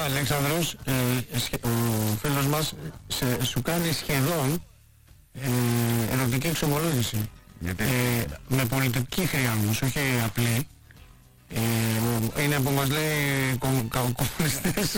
Αλέξανδρος, ο φίλος μας, σου κάνει σχεδόν ερωτική εξομολόγηση. Με πολιτική χρειά όμως, όχι απλή. Είναι που μας λέει κομμουνιστές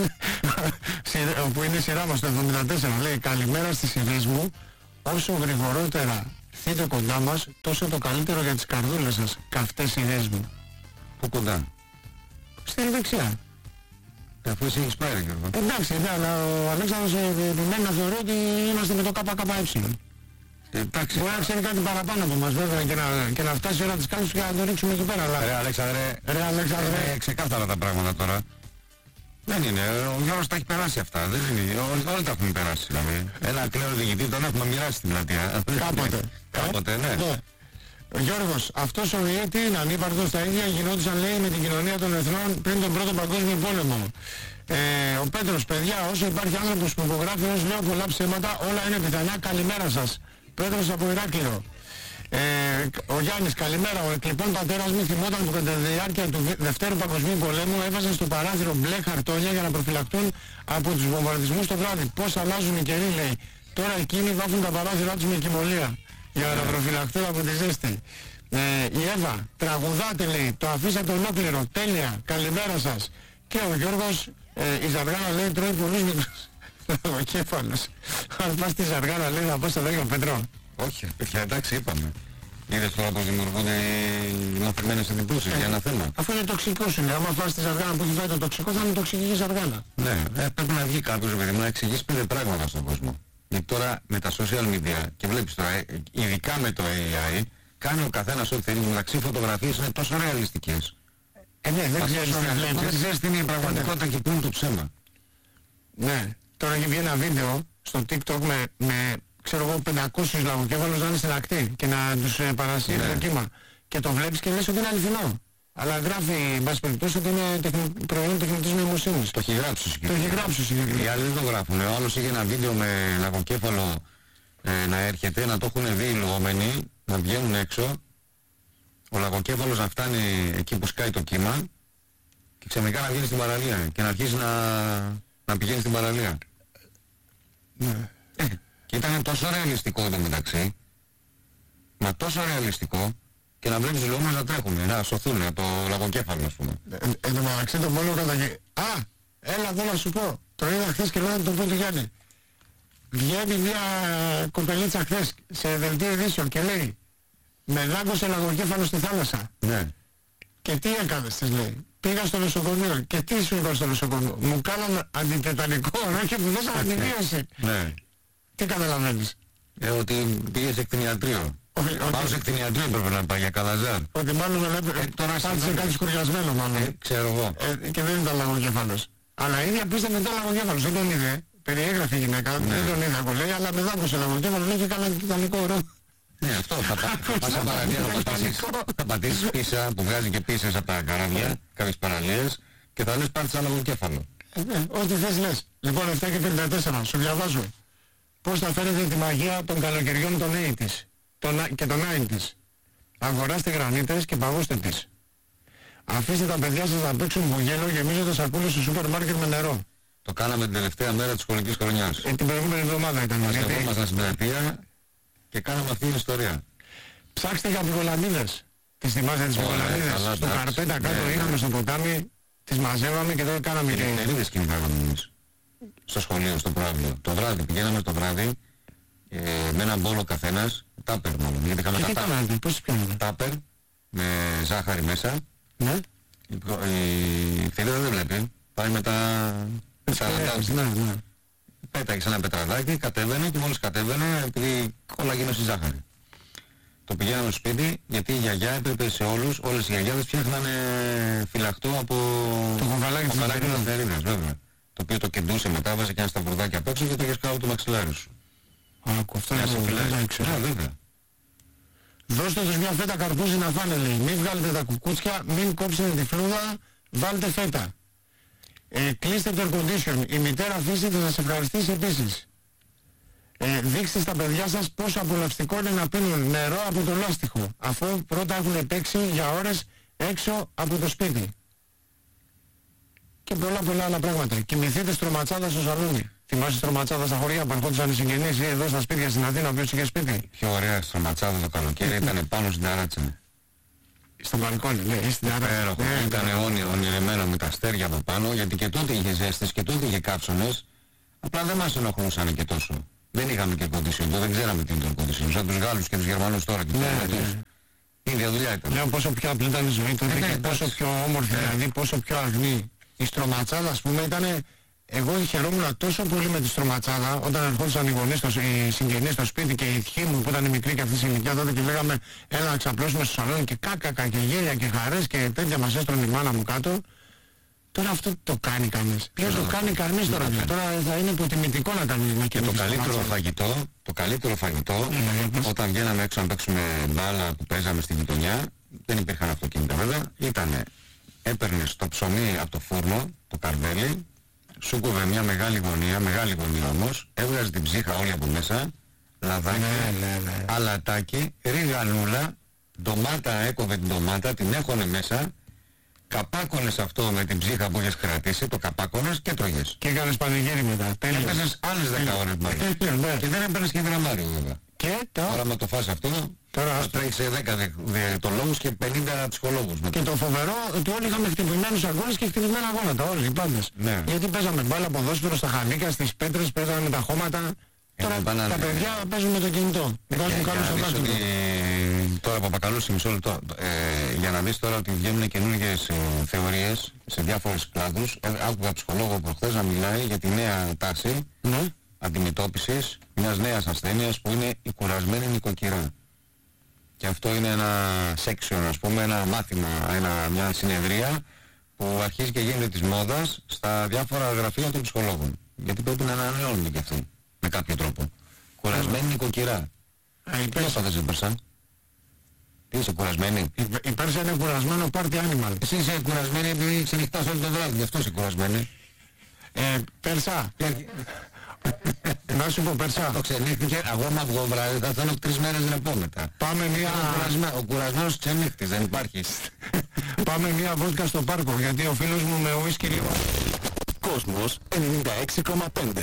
που είναι η σειρά μας το 74. Λέει καλημέρα στις ιδέες μου. Όσο γρηγορότερα έρθετε κοντά μας, τόσο το καλύτερο για τις καρδούλες σας. Καυτές ιδέες μου. Πού κοντά? Στην δεξιά. Αφού εσύ έχεις πάει, Γιώργο. Εντάξει, αλλά ο Αλέξανδρος επιμένει να θεωρεί ότι είμαστε με το ΚΚΕ. Εντάξει. Μπορεί να ξέρει κάτι παραπάνω από μας βέβαια και να φτάσει η ώρα της κάλυψης και να το ρίξουμε εκεί πέρα. Ρε Αλέξανδρε, Αλέξανδρε. ξεκάθαρα τα πράγματα τώρα. Δεν είναι, ο Γιώργος τα έχει περάσει αυτά, δεν είναι, όλοι τα έχουν περάσει δηλαδή. Ένα κλαίρο διοικητή τον έχουμε μοιράσει στην πλατεία. Κάποτε, ναι. Γιώργος, αυτός ο ΙΕ τι είναι, ανύπαρκτος τα ίδια γινόντουσαν λέει με την κοινωνία των εθνών πριν τον πρώτο παγκόσμιο πόλεμο. Ο Πέτρος, παιδιά, όσο υπάρχει άνθρωπος που υπογράφει ως λέω πολλά ψέματα, όλα είναι πιθανά, καλημέρα σας. Πέτρος από Ηράκλειο. Ο Γιάννης, καλημέρα. Ο εκλειπών πατέρας μου θυμόταν που κατά τη διάρκεια του Δευτέρου Παγκοσμίου Πολέμου έβαζαν στο παράθυρο μπλε χαρτόνια για να προφυλακτούν από τους βομβαρδισμούς το βράδυ. Πώς αλλάζουν οι καιροί, λέει. Τώρα εκείνοι βάφουν τα παράθυρά τους με κοιμωλία για να προφυλακτούν από τη ζέστη. Η Εύα, τραγουδάτε λέει, το αφήσατε ολόκληρο. Τέλεια, καλημέρα σας. Και ο Γιώργος, η Ζαργάνα λέει τρώει πολλούς μικρούς λογοκέφαλους. Αν πας στη Ζαργάνα λέει να πας στο λέγιο Πέτρο. Όχι, παιδιά, εντάξει, είπαμε. Είδες τώρα πως δημιουργούνται οι μαθημένες εντυπώσεις για ένα θέμα. Αφού είναι τοξικό σου λέει, άμα φας τη Ζαργάνα που έχει φάει το τοξικό θα είναι τοξική η Ζαργάνα. Ναι, πρέπει να βγει κάποιος παιδί μου να εξηγήσει 5 πράγματα στον κόσμο. Γιατί τώρα με τα social media και βλέπεις τώρα, ειδικά με το AI, κάνει ο καθένας ό,τι θέλει, μεταξύ φωτογραφίες είναι τόσο ρεαλιστικές. Ναι, δεν ξέρεις τι είναι η πραγματικότητα και πού είναι το ψέμα. Ναι, τώρα έχει βγει ένα βίντεο στο TikTok με ξέρω εγώ 500 λαγοκέφαλους να είναι στην ακτή και να τους παρασύρει το κύμα. Και το βλέπεις και λες ότι είναι αληθινό. Αλλά γράφει, εν πάση περιπτώσει, ότι είναι προϊόν τεχνητής νοημοσύνης. Το έχει γράψει συγκεκριμένα. Οι άλλοι δεν το γράφουν. Ο άλλος είχε ένα βίντεο με λαγοκέφαλο να έρχεται, να το έχουν δει οι λογόμενοι, να βγαίνουν έξω. Ο λαγοκέφαλος να φτάνει εκεί που σκάει το κύμα και ξαφνικά να βγαίνει στην παραλία και να αρχίσει να πηγαίνει στην παραλία. Ναι. Και ήταν τόσο ρεαλιστικό εδώ μεταξύ, μα τόσο ρεαλιστικό, και να βλέπεις τους λογόμενους να τρέχουν, να σωθούν από το λαγοκέφαλο, ας πούμε. Εν τω μεταξύ το μόνο καταγγελία. Α! Έλα εδώ να σου πω. Το είδα χθες και λέω να το πω του Γιάννη. Βγαίνει μια κοπελίτσα χθες σε δελτίο ειδήσεων και λέει με δάγκωσε λαγοκέφαλο στη θάλασσα. Ναι. Και τι έκανες, της λέει. Πήγα στο νοσοκομείο. Και τι σου είπα στο νοσοκομείο. Μου κάνανε αντιτετανικό, όχι που δώσανε αντιβίωση. Ναι. Τι καταλαβαίνεις? Ότι πήγε σε κτηνιατρίο. Πάνω σε κτηνιατρίο πρέπει να πάει για καλαζάρ. Ότι μάλλον πάτησε κάτι σκουριασμένο μάλλον. Ξέρω εγώ. Και δεν ήταν λαγοκέφαλος. Αλλά η ίδια πίστα μετά λαγοκέφαλος. Δεν τον είδε. Περιέγραφε η γυναίκα. Δεν τον είδα εγώ λέει. Αλλά με δάγκωσε λαγοκέφαλος. Λέει και καλά τιτανικό ρο. Ναι, αυτό θα πας σε παραλία, θα πατήσεις πίσα που βγάζει και πίσες από τα καράβια, κάποιες παραλίες και θα λες πάτησα λαγοκέφαλο. Ό,τι θες λες. Λοιπόν 7 και 54, σου διαβάζω. Πώς θα φέρετε τη μαγεία των καλοκαιριών των 80's και των 90's. Αγοράστε γρανίτες και παγώστε τις. Αφήστε τα παιδιά σας να παίξουν μπουγέλο γεμίζοντας σακούλες στο σούπερ μάρκετ με νερό. Το κάναμε την τελευταία μέρα της σχολικής χρονιάς. Την προηγούμενη εβδομάδα ήταν. Μαζευόμασταν στην πλατεία και κάναμε αυτή την ιστορία. Ψάξτε για πικολαμίδες. Τις θυμάστε τις πικολαμίδες? Στο καρπέτα κάτω είχαμε στο ποτάμι, τις μαζεύαμε και τώρα κάναμε και... Ντερίδες κυνηγάγαμε εμείς. Στο σχολείο, στο βράδυ. Το βράδυ πηγαίναμε το βράδυ με έναν μπόλο καθένας, τάπερ μόνο. Γιατί είχαμε και τι κάνατε, πώς πιάνατε? Τάπερ με ζάχαρη μέσα. Ναι. Η θηρίδα δεν βλέπει. Πάει με τα... Ναι. Πέταγε ένα πετραδάκι, κατέβαινε και μόλις κατέβαινε επειδή κόλλαγε στη ζάχαρη. Το πηγαίναμε στο σπίτι γιατί η γιαγιά έπρεπε σε όλες οι γιαγιάδες φτιάχνανε φυλαχτό από το κοβαλάκι της θερίδας βέβαια. Το οποίο το κεντούσε μετά, βάζε και ένα σταυρουδάκι απ' έξω και το είχες κάτω το μαξιλάρι σου. Άκου, αυτό δεν ήξερα. Βέβαια. Δώστε τους μια φέτα καρπούζι να φάνε λέει. Μην βγάλετε τα κουκούτσια, μην κόψετε τη φλούδα, βάλτε φέτα. Κλείστε το air condition. Η μητέρα φύση θα σας ευχαριστήσει επίσης. Δείξτε στα παιδιά σας πόσο απολαυστικό είναι να πίνουν νερό από το λάστιχο, αφού πρώτα έχουν παίξει για ώρες έξω από το σπίτι. Και και πολλά άλλα πράγματα. Κοιμηθείτε στρωματσάδα στο σαλόνι. Θυμάσαι στρωματσάδα στα χωριά που ερχόντουσαν οι συγγενείς ή εδώ στα σπίτια στην Αθήνα, όποιος είχε σπίτι. Πιο ωραία στρωματσάδα το καλοκαίρι ήταν πάνω στην ταράτσα. Στο μπαλκόνι, ναι, στην ταράτσα. Ήταν ονειρεμένο με τα αστέρια από πάνω, γιατί και τότε είχε ζέστες και τότε είχε κάψονες. Απλά δεν μας ενοχλούσαν και τόσο. Δεν είχαμε και κοντισιόν, δεν ξέραμε τι είναι το κοντισιόν. Σαν τους Γάλλους και τους Γερμανούς τώρα. Η ίδια δουλειά ήταν. Λέω πόσο πιο απλή ήταν η ζωή τότε και πόσο πιο όμορφη, δηλαδή πόσο πιο αγνή. Η στρωματσάδα, ας πούμε, ήταν. Εγώ χαιρόμουν τόσο πολύ με τη στρωματσάδα όταν ερχόντουσαν οι γονείς, οι συγγενείς στο σπίτι και οι θείοι μου που ήταν μικροί και αυτή τη ηλικία τότε και λέγαμε έλα να ξαπλώσουμε στο σαλόνι και κάκα και γέλια και χαρές και τέτοια μας έστρωνε η μάνα μου κάτω. Τώρα αυτό το κάνει κανείς. Ποιος το κάνει κανείς τώρα. Τώρα θα είναι υποτιμητικό να κάνει να και το καλύτερο φαγητό, όταν βγαίναμε έξω να παίξουμε μπάλα που παίζαμε στη γειτονιά, δεν υπήρχαν αυτοκίνητα βέβαια, ήτανε έπαιρνες το ψωμί από το φούρνο, το καρβέλι, σου κόβε μια μεγάλη γωνία όμως, έβγαζε την ψύχα όλη από μέσα, λαδάκι, αλατάκι, ριγανούλα, ντομάτα, έκοβε την ντομάτα, την έχωνε μέσα, καπάκωνες αυτό με την ψύχα που είχες κρατήσει, το καπάκωνες και τρώγες. Και έκανες πανηγύρι μετά. Έπαιζες άλλες 10 ώρες μαζί. Και δεν έπαιρνες και γραμμάριο βέβαια. Και τώρα με το φας αυτό, θα τρέχεις σε 10 διαιτολόγους και 50 ψυχολόγους. Και το φοβερό ότι όλοι είχαμε χτυπημένους αγώνες και χτυπημένα γόνατα, όλοι οι πάντες. Ναι. Γιατί παίζαμε μπάλα, ποδόσφαιρο, στα χανίκια, στις πέτρες, παίζαμε με τα χώματα. Τώρα τα παιδιά παίζουν με το κινητό. Τώρα Παπακαλούση, μισό λεπτό. Για να δεις τώρα ότι βγαίνουν καινούργιες θεωρίες σε διάφορες κλάδους. Άκουγα ψυχολόγο προχθές να μιλάει για τη νέα τάση αντιμετώπισης μιας νέας ασθένειας που είναι η κουρασμένη νοικοκυρά. Και αυτό είναι ένα section, ας πούμε, ένα μάθημα, μια συνεδρία που αρχίζει και γίνεται της μόδας στα διάφορα γραφεία των ψυχολόγων. Γιατί πρέπει να ανανεώνουν και αυτοί με κάποιο τρόπο. Κουρασμένη νοικοκυρά. Τι έπαθες Πέρσα? Τι είσαι κουρασμένη? Η Πέρσα είναι κουρασμένο party animal. Εσύ είσαι κουρασμένη επειδή ξενυχτάς όλο το βράδυ, γι' αυτό είσαι κουρασμένη. Πέρσα. Να σου πω Πέρσα. Το ξενύχτηκε, αγώμα βγω βράδυ, θα θέλω 3 μέρες να πω μετά. Πάμε μια... Ο κουρασμένος ξενύχτης, δεν υπάρχει. Πάμε μια βόλτα στο πάρκο, γιατί ο φίλος μου με ουίσκι λίγο. Κόσμος 96,5.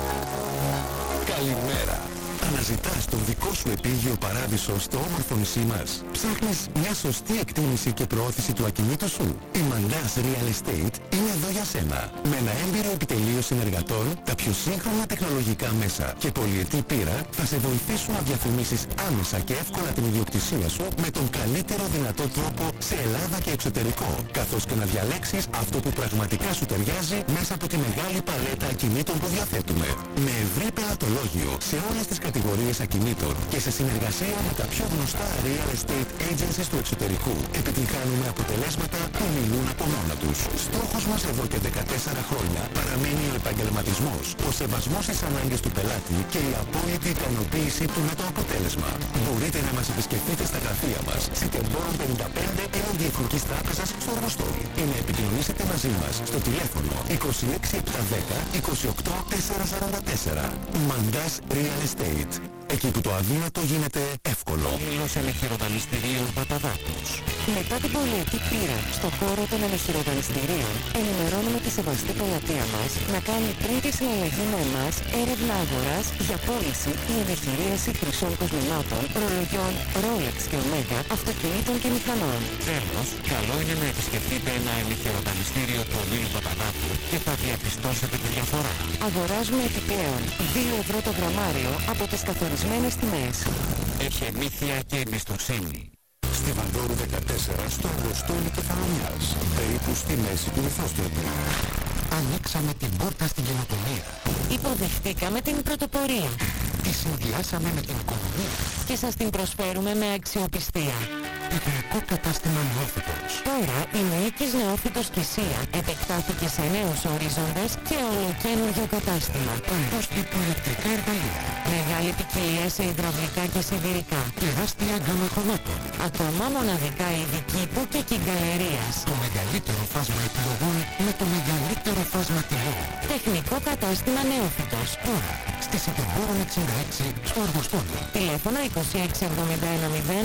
Καλημέρα. Αναζητάς τον δικό σου επίγειο παράδεισο στο όμορφο νησί μας. Ψάχνεις μια σωστή εκτίμηση και προώθηση του ακινήτου σου. Η Mandas Real Estate είναι εδώ για σένα. Με ένα έμπειρο επιτελείο συνεργατών, τα πιο σύγχρονα τεχνολογικά μέσα και πολυετή πείρα θα σε βοηθήσουν να διαφημίσεις άμεσα και εύκολα την ιδιοκτησία σου με τον καλύτερο δυνατό τρόπο σε Ελλάδα και εξωτερικό. Καθώς και να διαλέξεις αυτό που πραγματικά σου ταιριάζει μέσα από τη μεγάλη παλέτα ακινήτων που διαθέτουμε. Με ευρύ πελατολόγιο σε όλες τις κατηγορίες ακινήτων και σε συνεργασία με τα πιο γνωστά real estate agencies του εξωτερικού επιτυγχάνουμε αποτελέσματα που μιλούν από μόνα τους. Στόχος μας εδώ και 14 χρόνια παραμένει ο επαγγελματισμός, ο σεβασμός στις ανάγκες του πελάτη και η απόλυτη ικανοποίησή του με το αποτέλεσμα. Μπορείτε να μας επισκεφτείτε στα γραφεία μας στην Τεμπόρων 55 έναντι Εθνικής Τράπεζας στο Αργοστόλι ή να επικοινωνήσετε μαζί μας στο τηλέφωνο 26710 28444. Mandas Real Estate. Εκεί που το αδύνατο γίνεται εύκολο. Όμιλος Ελευθεροδανιστηρίων Παπαδάκους. Μετά την πολυετή πείρα στον χώρο των ελευθεροδανιστηρίων, ενημερώνουμε τη σεβαστή πελατεία μας να κάνει πριν τη συναλλαγή με εμάς έρευνα αγοράς για πώληση ή ενεχειρίαση χρυσών κοσμημάτων, ρολογιών, Rolex και Omega, αυτοκινήτων και μηχανών. Τέλος, καλό είναι να επισκεφτείτε ένα ελευθεροδανιστήριο του Ομίλου Παπαδάκου και θα διαπιστώσετε τη διαφορά. Αγοράζουμε επιπλέον 2 ευρώ το γραμμάριο από τις καθορισμένες τιμές. Εχεμήθεια και εμπιστοσύνη. Στη Βανδόρου 14 στο Αργοστόλι Κεφαλονιάς, περίπου στη μέση του Μυθόστρατου. Ανοίξαμε την πόρτα στην καινοτομία. Υποδεχτήκαμε την πρωτοπορία. Τη συνδυάσαμε με την οικονομία. Και σας την προσφέρουμε με αξιοπιστία. Τεχνικό κατάστημα Νεόφυτος. Τώρα η Νίκης Νεόφυτος Κησία επεκτάθηκε σε νέους ορίζοντες και ολοκαίνουργιο κατάστημα. Παντός τύπου ηλεκτρικά εργαλεία. Μεγάλη ποικιλία σε υδραυλικά και σιδηρικά. Τεράστια γκάμα χρωμάτων. Ακόμα μοναδικά ειδική τύπου και κυγκαλερίας. Το μεγαλύτερο φάσμα επιλογών με το μεγαλύτερο φάσμα τιμών. Τεχνικό κατάστημα Νεόφυτος. Τώρα στη Συντεμπόρων 66 στο Αργοστόλι. Τηλέφωνο 2671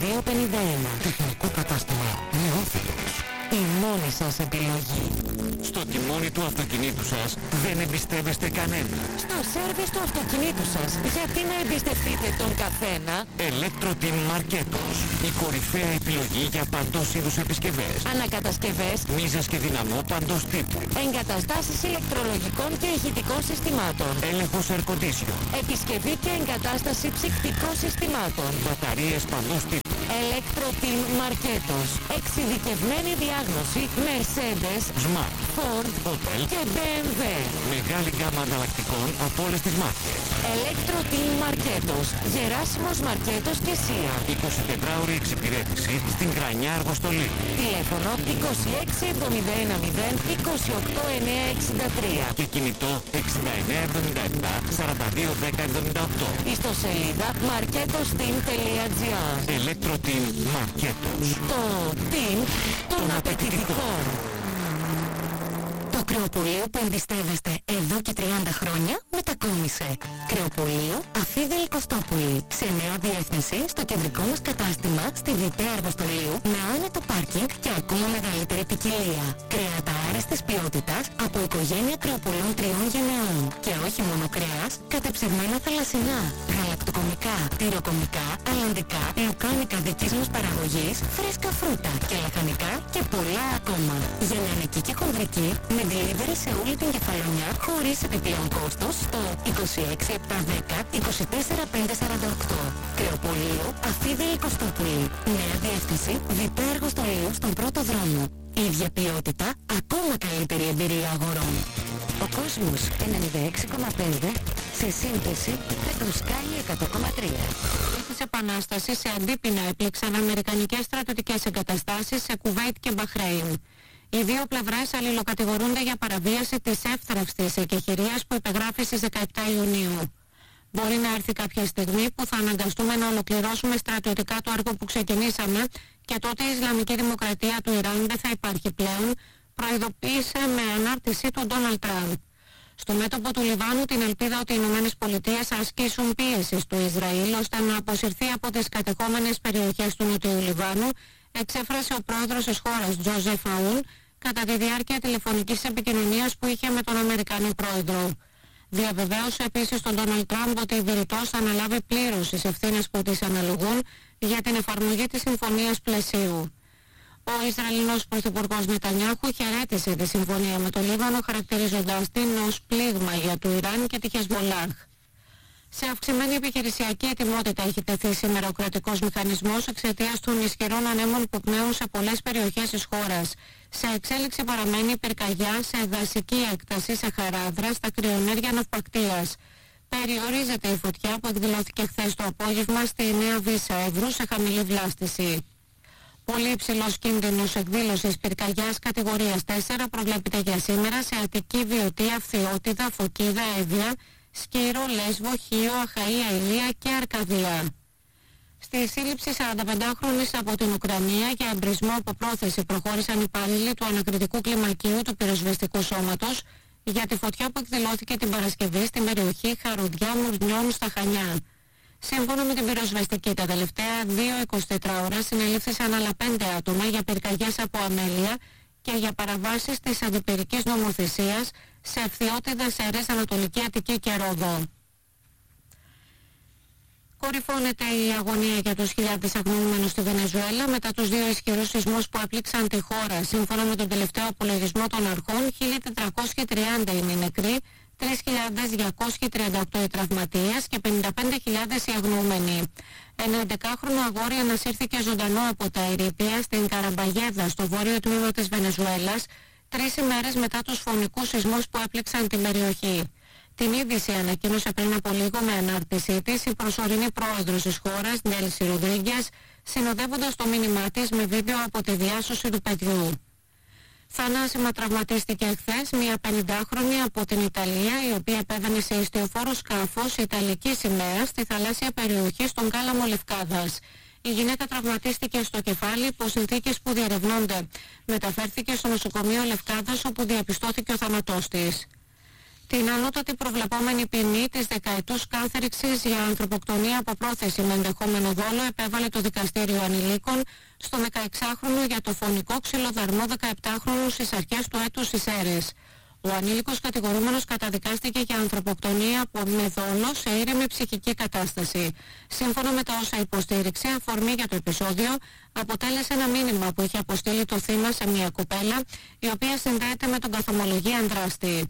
25251. Τεχνικό κατάστημα Νεόφυτος. Η μόνη σας επιλογή. Στο τιμόνι του αυτοκινήτου σας δεν εμπιστεύεστε κανένα. Στο σέρβις του αυτοκινήτου σας, γιατί να εμπιστευτείτε τον καθένα? Electro-Team Marketos. Η κορυφαία επιλογή για παντός είδους επισκευές. Ανακατασκευές, Μίζας και δυναμό παντός τύπου. εγκαταστάσεις ηλεκτρολογικών και ηχητικών συστημάτων, Έλεγχος air condition. επισκευή και εγκατάσταση ψυκτικών συστημάτων. Μπαταρίες παντός τύπου. Electro-Team Marketos. Εξειδικευμένη διάγνωση Mercedes, Smart. Ford Opel. και BMW. Μεγάλη γκάμα ανταλλακτικών από όλες τις μάρκες. Electro-Team Marketos. Γεράσιμος Μαρκέτος και Σία. 24ωρη εξυπηρέτηση στην Κρανιά Αργοστολή. Τηλέφωνο 26710 28963. Και κινητό 6977 421078. Ιστοσελίδα marketosteam.gr. Electro-Team Marketos. Το team των απαιτητικών. Το κρεοπωλείο που εμπιστεύεστε εδώ και 30 χρόνια μετακόμισε. Κρεοπωλείο Αφίδελη Κωστόπουλη. Σε νέα διεύθυνση στο κεντρικό μας κατάστημα στη Δυτέα Αργοστολίου με άνετο πάρκινγκ και ακόμα μεγαλύτερη ποικιλία. Κρέατα άρεστης ποιότητας από οικογένεια κρεοπωλών 3 γενεών. Και όχι μόνο κρέας, κατεψυγμένα θαλασσινά, γαλακτοκομικά, τυροκομικά, αλλαντικά, λουκάνικα δικής μας παραγωγής, φρέσκα φρούτα και λαχανικά και πολλά ακόμα. Γενιανική και χονδρική με delivery σε όλη την Κεφαλονιά χωρίς επιπλέον κόστος στο 26710 24548. Κρεοπωλείο Αφίδελη Κωστόπουλη. Νέα διεύθυνση Δυτέα Αργοστολίου στον πρώτο δρόμο. Ίδια ποιότητα, ακόμα καλύτερη εμπειρία αγορών. Ο κόσμος 96,5 σε σύνθεση με το Sky 100,3. Της Επανάστασης σε αντίπεινα έπληξαν αμερικανικές στρατιωτικές εγκαταστάσεις σε Κουβέιτ και Μπαχρέιν. Οι δύο πλευρές αλληλοκατηγορούνται για παραβίαση της εύθραυστης εκεχηρίας που υπεγράφει στις 17 Ιουνίου. Μπορεί να έρθει κάποια στιγμή που θα αναγκαστούμε να ολοκληρώσουμε στρατιωτικά το έργο που ξεκινήσαμε και τότε η Ισλαμική Δημοκρατία του Ιράν δεν θα υπάρχει πλέον, προειδοποίησε με ανάρτησή του Ντόναλντ Τραμπ. Στο μέτωπο του Λιβάνου την ελπίδα ότι οι Ηνωμένες Πολιτείες θα ασκήσουν πίεση στο Ισραήλ ώστε να αποσυρθεί από τις κατεχόμενες περιοχές του Νοτιού Λιβάνου, εξέφρασε ο πρόεδρος της χώρας Τζόζεφ Αούν κατά τη διάρκεια τηλεφωνικής επικοινωνίας που είχε με τον Αμερικανό πρόεδρο. Διαβεβαίωσε επίσης τον Ντόναλντ Τραμπ ότι η Βηρητός θα αναλάβει πλήρως τις ευθύνες που της αναλογούν για την εφαρμογή της συμφωνίας πλαισίου. Ο Ισραηλινός πρωθυπουργός Νετανιάχου χαιρέτησε τη συμφωνία με το Λίβανο χαρακτηρίζοντας την ως πλήγμα για το Ιράν και τη Χεσμολάχ. Σε αυξημένη επιχειρησιακή ετοιμότητα έχει τεθεί σήμερα ο κρατικός μηχανισμός εξαιτίας των ισχυρών ανέμων που πνέουν σε πολλές περιοχές της χώρας. Σε εξέλιξη παραμένει η πυρκαγιά σε δασική έκταση σε Χαράδρα στα κρυονέρια ναυπακτίας. Περιορίζεται η φωτιά που εκδηλώθηκε χθες το απόγευμα στη Νέα Βύσσα Εύρου σε χαμηλή βλάστηση. Πολύ υψηλός κίνδυνος εκδήλωσης πυρκαγιάς κατηγορίας 4 προβλέπεται για σήμερα σε Αττική, Βιωτία, Φθιώτιδα, Φωκίδα, Εύβοια, Σκύρο, Λέσβο, Χίο, Αχαΐα, Ηλία και Αρκαδία. Στη σύλληψη 45χρονης από την Ουκρανία για εμπρισμό από πρόθεση προχώρησαν οι υπάλληλοι του ανακριτικού κλιμακίου του πυροσβεστικού σώματος για τη φωτιά που εκδηλώθηκε την Παρασκευή στην περιοχή Χαρουδιά Μουρνιών στα Χανιά. Σύμφωνα με την πυροσβεστική, τα τελευταία 2-24 ώρα συνελήφθησαν άλλα 5 άτομα για πυρκαγιές από αμέλεια και για παραβάσεις της αντιπυρικής νομοθεσίας σε Φθιώτιδα, Σέρες, Ανατολική Αττική και Ρόδο. Κορυφώνεται η αγωνία για τους χιλιάδες αγνοούμενους στη Βενεζουέλα μετά τους 2 ισχυρούς σεισμούς που έπληξαν τη χώρα. Σύμφωνα με τον τελευταίο απολογισμό των αρχών, 1.430 είναι οι νεκροί, 3.238 οι τραυματίες και 55.000 οι αγνοούμενοι. Ένα 11χρονο αγόρι ανασύρθηκε ζωντανό από τα ερείπια στην Καραμπαγέδα, στο βόρειο τμήμα της Βενεζουέλας, 3 ημέρες μετά τους φωνικούς σεισμούς που έπληξαν την περιοχή. Την είδηση ανακοίνωσε πριν από λίγο με ανάρτησή της η προσωρινή πρόεδρος της χώρας, Ντέλση Ροδρίγκες, συνοδεύοντας το μήνυμά της με βίντεο από τη διάσωση του παιδιού. Θανάσιμα τραυματίστηκε χθες μια 50χρονη από την Ιταλία, η οποία επέβαινε σε ιστιοφόρο σκάφος ιταλικής σημαίας στη θαλάσσια περιοχή στον Κάλαμο Λευκάδας. Η γυναίκα τραυματίστηκε στο κεφάλι υπό συνθήκες που διερευνώνται. Μεταφέρθηκε στο νοσοκομείο Λευκάδας όπου διαπιστώθηκε ο θάνατός της. Την ανώτατη προβλεπόμενη ποινή της δεκαετούς κάθριξης για ανθρωποκτονία από πρόθεση με ενδεχόμενο δόλο επέβαλε το Δικαστήριο Ανηλίκων στο 16χρονο για το φωνικό ξυλοδαρμό 17χρονου στις αρχές του έτους στις Σέρρες. Ο ανήλικος κατηγορούμενος καταδικάστηκε για ανθρωποκτονία με δόλο σε ήρεμη ψυχική κατάσταση. Σύμφωνα με τα όσα υποστήριξε, αφορμή για το επεισόδιο αποτέλεσε ένα μήνυμα που είχε αποστείλει το θύμα σε μια κοπέλα, η οποία συνδέεται με τον καθομολογίαν δράστη.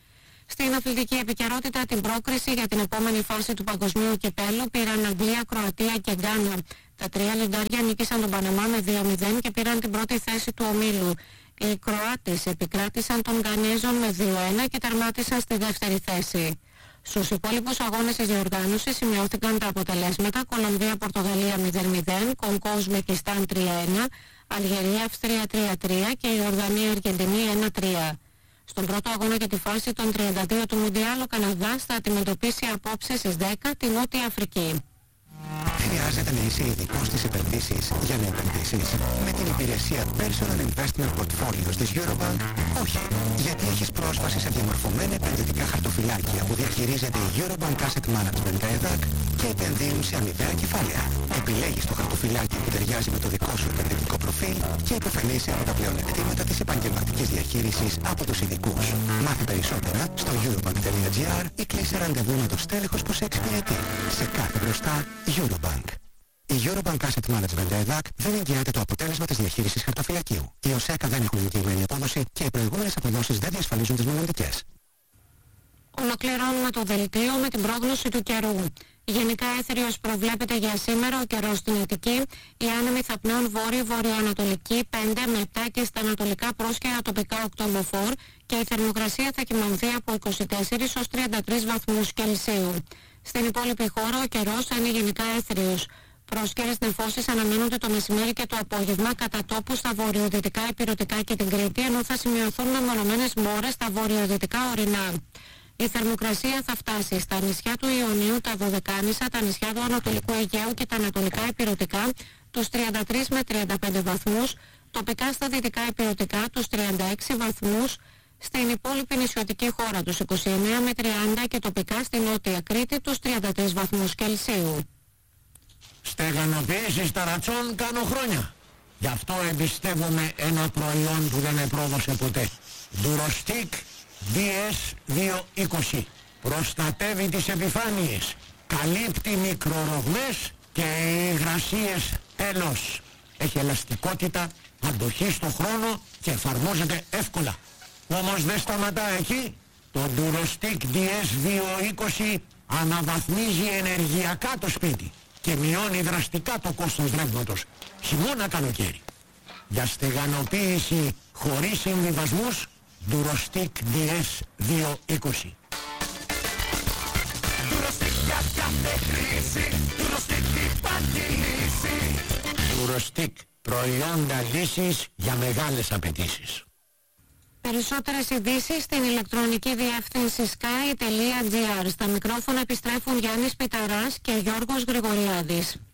Στην αθλητική επικαιρότητα, την πρόκριση για την επόμενη φάση του παγκοσμίου κυπέλλου πήραν Αγγλία, Κροατία και Γκάνα. Τα τρία λιοντάρια νίκησαν τον Παναμά με 2-0 και πήραν την πρώτη θέση του ομίλου. Οι Κροάτες επικράτησαν των Γκανέζων με 2-1 και τερμάτισαν στη δεύτερη θέση. Στους υπόλοιπους αγώνες της διοργάνωσης σημειώθηκαν τα αποτελέσματα: Κολομβία-Πορτογαλία 0-0, Κονγκό-Ουσμπεκιστάν 3-1, Αλγερία-Αυστρία 3-3 και η Ιορδανία-Αργεντινή 1-3. Στον πρώτο αγώνα για τη φάση των 32 του Μουντιάλ, ο Καναδάς θα αντιμετωπίσει απόψε στις 10 τη Νότια Αφρική. Χρειάζεται να είσαι ειδικός στις επενδύσεις για να επενδύσεις με την υπηρεσία Personal Investment Portfolios της Eurobank? Όχι, γιατί έχεις πρόσβαση σε διαμορφωμένα επενδυτικά χαρτοφυλάκια που διαχειρίζεται η Eurobank Asset Management EDAC και επενδύουν σε αμοιβαία κεφάλαια. Επιλέγεις το χαρτοφυλάκι που ταιριάζει με το δικό σου επενδυτικό προφίλ και υποφελείσαι από τα πλεονεκτήματα της επαγγελματικής διαχείρισης από τους ειδικούς. Μάθε περισσότερα στο eurobank.gr ή κλείσε ραντεβού με το στέλεχος που σε εξυπηρετεί. Σε κάθε μπροστά Eurobank. Η Eurobank Asset Management EDAC δεν εγγυάται το αποτέλεσμα της διαχείρισης χαρτοφυλακίου. Οι ΟΣΕΚΑ δεν έχουν εγγυημένη απόδοση και οι προηγούμενες αποδόσεις δεν διασφαλίζουν τις μελλοντικές. Ολοκληρώνουμε το δελτίο με την πρόγνωση του καιρού. Γενικά έθριος προβλέπεται για σήμερα ο καιρός στην Αττική. Οι άνεμοι θα πνέουν βόρειο-βορειοανατολική 5 με 7 και στα ανατολικά πρόσκαιρα τοπικά 8 μποφόρ και η θερμοκρασία θα κυμανθεί από 24 ως 33 βαθμούς Κελσίου. Στην υπόλοιπη χώρα ο καιρός θα είναι γενικά έθριος. Πρόσκαιρες νεφώσεις αναμένονται το μεσημέρι και το απόγευμα κατά τόπου στα βορειοδυτικά, ηπειρωτικά και την Κρήτη, ενώ θα σημειωθούν μεμονωμένες μόρες στα βορειοδυτικά ορεινά. Η θερμοκρασία θα φτάσει στα νησιά του Ιωνίου, τα Δωδεκάνησα, τα νησιά του Ανατολικού Αιγαίου και τα ανατολικά ηπειρωτικά τους 33 με 35 βαθμούς, τοπικά στα δυτικά ηπειρωτικά τους 36 βαθμούς, στην υπόλοιπη νησιωτική χώρα τους 29 με 30 και τοπικά στην Νότια Κρήτη τους 33 βαθμούς Κελσίου. Στεγανοποίηση ταρατσών κάνω χρόνια. Γι' αυτό εμπιστεύομαι ένα προϊόν που δεν με πρόδωσε ποτέ. Durostic DS220. Προστατεύει τις επιφάνειες, καλύπτει μικρορογμές και υγρασίες τέλος. Έχει ελαστικότητα, αντοχή στο χρόνο και εφαρμόζεται εύκολα. Όμως δεν σταματά εκεί. Το Durostic DS220 αναβαθμίζει ενεργειακά το σπίτι και μειώνει δραστικά το κόστος ρεύματος, χειμώνα καλοκαίρι. Για στεγανοποίηση χωρίς συμβιβασμούς, Durostic DS220. Durostic, προϊόντα λύσης για μεγάλες απαιτήσεις. Περισσότερες ειδήσεις στην ηλεκτρονική διεύθυνση sky.gr. Στα μικρόφωνα επιστρέφουν Γιάννης Πιταράς και Γιώργος Γρηγοριάδης.